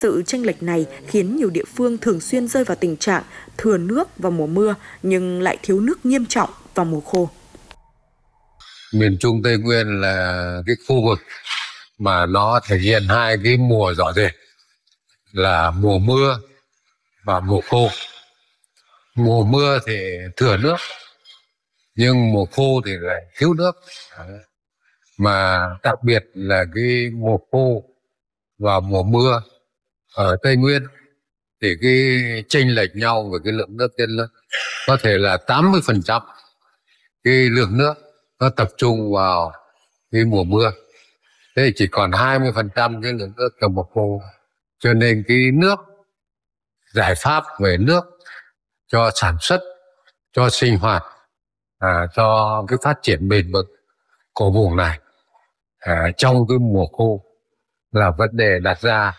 Sự chênh lệch này khiến nhiều địa phương thường xuyên rơi vào tình trạng thừa nước vào mùa mưa nhưng lại thiếu nước nghiêm trọng vào mùa khô. Miền Trung Tây Nguyên là cái khu vực mà nó thể hiện hai cái mùa rõ rệt là mùa mưa và mùa khô. Mùa mưa thì thừa nước nhưng mùa khô thì lại thiếu nước. Mà đặc biệt là cái mùa khô và mùa mưa ở Tây Nguyên thì cái chênh lệch nhau về cái lượng nước trên lớn, có thể là 80% cái lượng nước nó tập trung vào cái mùa mưa, thế thì chỉ còn 20% cái lượng nước trong mùa khô. Cho nên cái nước, giải pháp về nước cho sản xuất, cho sinh hoạt, cho cái phát triển bền vững của vùng này trong cái mùa khô là vấn đề đặt ra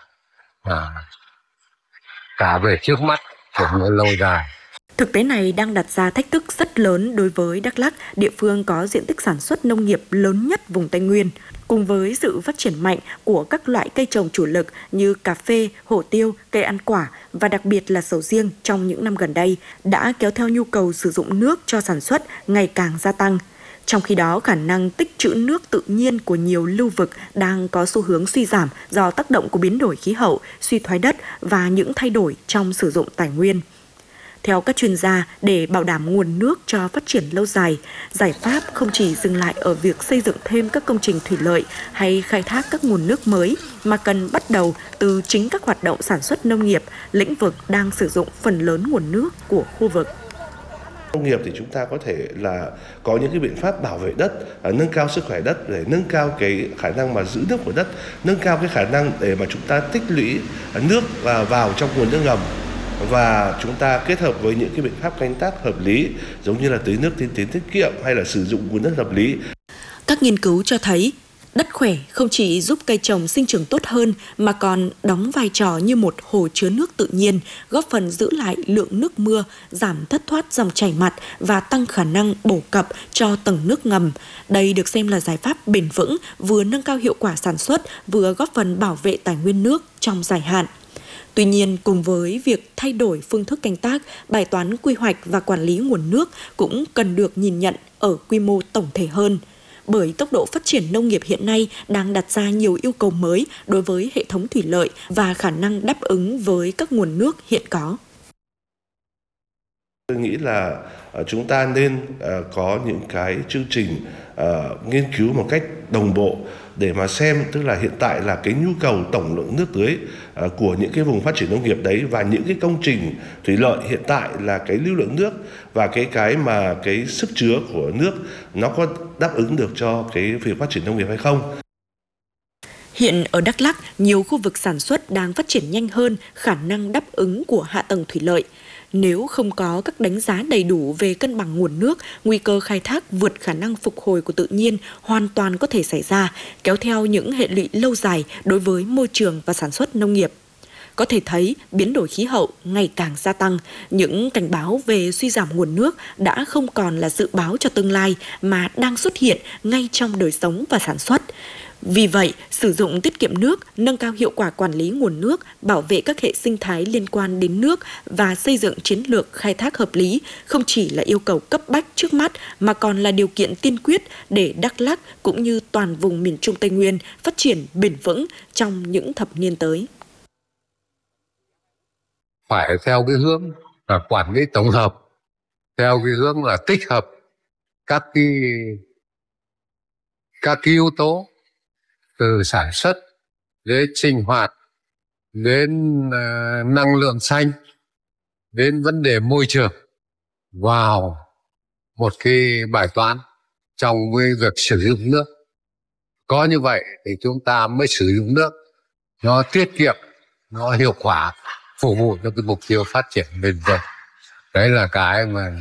cả về trước mắt cũng như lâu dài. Thực tế này đang đặt ra thách thức rất lớn đối với Đắk Lắk, địa phương có diện tích sản xuất nông nghiệp lớn nhất vùng Tây Nguyên. Cùng với sự phát triển mạnh của các loại cây trồng chủ lực như cà phê, hổ tiêu, cây ăn quả và đặc biệt là sầu riêng trong những năm gần đây đã kéo theo nhu cầu sử dụng nước cho sản xuất ngày càng gia tăng. Trong khi đó, khả năng tích trữ nước tự nhiên của nhiều lưu vực đang có xu hướng suy giảm do tác động của biến đổi khí hậu, suy thoái đất và những thay đổi trong sử dụng tài nguyên. Theo các chuyên gia, để bảo đảm nguồn nước cho phát triển lâu dài, giải pháp không chỉ dừng lại ở việc xây dựng thêm các công trình thủy lợi hay khai thác các nguồn nước mới, mà cần bắt đầu từ chính các hoạt động sản xuất nông nghiệp, lĩnh vực đang sử dụng phần lớn nguồn nước của khu vực. Nông nghiệp thì chúng ta có thể là có những cái biện pháp bảo vệ đất, nâng cao sức khỏe đất để nâng cao cái khả năng mà giữ nước của đất, nâng cao cái khả năng để mà chúng ta tích lũy nước vào trong nguồn nước ngầm. Và chúng ta kết hợp với những cái biện pháp canh tác hợp lý giống như là tưới nước tiên tiến tiết kiệm hay là sử dụng nguồn nước hợp lý. Các nghiên cứu cho thấy đất khỏe không chỉ giúp cây trồng sinh trưởng tốt hơn mà còn đóng vai trò như một hồ chứa nước tự nhiên, góp phần giữ lại lượng nước mưa, giảm thất thoát dòng chảy mặt và tăng khả năng bổ cập cho tầng nước ngầm. Đây được xem là giải pháp bền vững, vừa nâng cao hiệu quả sản xuất, vừa góp phần bảo vệ tài nguyên nước trong dài hạn. Tuy nhiên, cùng với việc thay đổi phương thức canh tác, bài toán quy hoạch và quản lý nguồn nước cũng cần được nhìn nhận ở quy mô tổng thể hơn. Bởi tốc độ phát triển nông nghiệp hiện nay đang đặt ra nhiều yêu cầu mới đối với hệ thống thủy lợi và khả năng đáp ứng với các nguồn nước hiện có. Tôi nghĩ là chúng ta nên có những cái chương trình nghiên cứu một cách đồng bộ để mà xem, tức là hiện tại là cái nhu cầu tổng lượng nước tưới của những cái vùng phát triển nông nghiệp đấy và những cái công trình thủy lợi hiện tại là cái lưu lượng nước và cái sức chứa của nước nó có đáp ứng được cho cái việc phát triển nông nghiệp hay không. Hiện ở Đắk Lắk, nhiều khu vực sản xuất đang phát triển nhanh hơn khả năng đáp ứng của hạ tầng thủy lợi. Nếu không có các đánh giá đầy đủ về cân bằng nguồn nước, nguy cơ khai thác vượt khả năng phục hồi của tự nhiên hoàn toàn có thể xảy ra, kéo theo những hệ lụy lâu dài đối với môi trường và sản xuất nông nghiệp. Có thể thấy, biến đổi khí hậu ngày càng gia tăng, những cảnh báo về suy giảm nguồn nước đã không còn là dự báo cho tương lai mà đang xuất hiện ngay trong đời sống và sản xuất. Vì vậy, sử dụng tiết kiệm nước, nâng cao hiệu quả quản lý nguồn nước, bảo vệ các hệ sinh thái liên quan đến nước và xây dựng chiến lược khai thác hợp lý không chỉ là yêu cầu cấp bách trước mắt mà còn là điều kiện tiên quyết để Đắk Lắk cũng như toàn vùng miền Trung Tây Nguyên phát triển bền vững trong những thập niên tới. Phải theo cái hướng là quản lý tổng hợp, theo cái hướng là tích hợp các cái yếu tố từ sản xuất đến sinh hoạt đến năng lượng xanh đến vấn đề môi trường vào một cái bài toán trong cái việc sử dụng nước. Có như vậy thì chúng ta mới sử dụng nước nó tiết kiệm, nó hiệu quả, phục vụ cho cái mục tiêu phát triển bền vững. Đấy là cái mà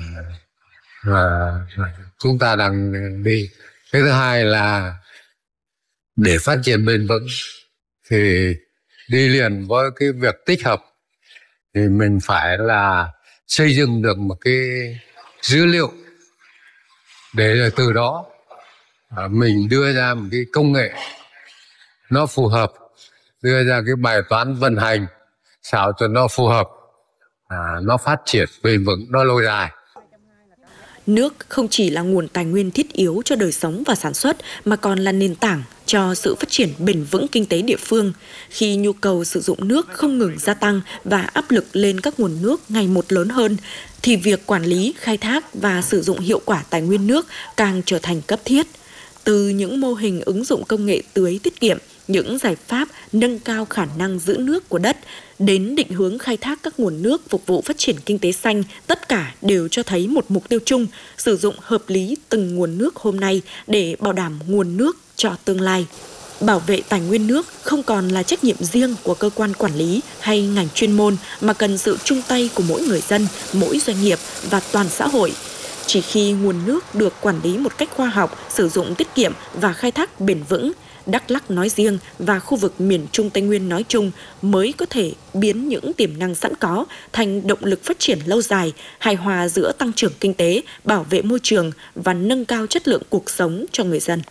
chúng ta đang đi. Cái thứ hai là để phát triển bền vững thì đi liền với cái việc tích hợp thì mình phải là xây dựng được một cái dữ liệu để từ đó mình đưa ra một cái công nghệ nó phù hợp đưa ra cái bài toán vận hành sao cho nó phù hợp, nó phát triển bền vững, nó lâu dài. Nước không chỉ là nguồn tài nguyên thiết yếu cho đời sống và sản xuất mà còn là nền tảng cho sự phát triển bền vững kinh tế địa phương. Khi nhu cầu sử dụng nước không ngừng gia tăng và áp lực lên các nguồn nước ngày một lớn hơn, thì việc quản lý, khai thác và sử dụng hiệu quả tài nguyên nước càng trở thành cấp thiết. Từ những mô hình ứng dụng công nghệ tưới tiết kiệm, những giải pháp nâng cao khả năng giữ nước của đất, đến định hướng khai thác các nguồn nước phục vụ phát triển kinh tế xanh, tất cả đều cho thấy một mục tiêu chung, sử dụng hợp lý từng nguồn nước hôm nay để bảo đảm nguồn nước cho tương lai. Bảo vệ tài nguyên nước không còn là trách nhiệm riêng của cơ quan quản lý hay ngành chuyên môn mà cần sự chung tay của mỗi người dân, mỗi doanh nghiệp và toàn xã hội. Chỉ khi nguồn nước được quản lý một cách khoa học, sử dụng tiết kiệm và khai thác bền vững, Đắk Lắk nói riêng và khu vực miền Trung Tây Nguyên nói chung mới có thể biến những tiềm năng sẵn có thành động lực phát triển lâu dài, hài hòa giữa tăng trưởng kinh tế, bảo vệ môi trường và nâng cao chất lượng cuộc sống cho người dân.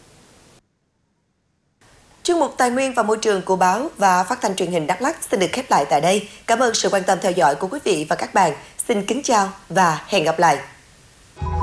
Chuyên mục Tài nguyên và Môi trường của báo và Phát thanh Truyền hình Đắk Lắk xin được khép lại tại đây. Cảm ơn sự quan tâm theo dõi của quý vị và các bạn. Xin kính chào và hẹn gặp lại.